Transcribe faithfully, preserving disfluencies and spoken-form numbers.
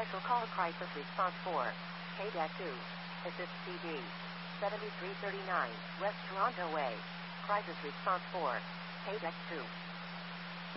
Special call crisis response for K two. Assist C D. seventy-three thirty-nine, West Toronto Way. Crisis response for K two.